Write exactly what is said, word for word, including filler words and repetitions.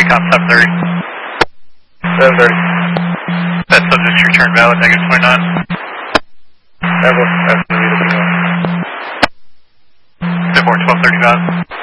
Recon seven thirty. seven thirty. That subject's return valid, negative twenty-nine. That was, that's the reason. Bit more twelve thirty valid.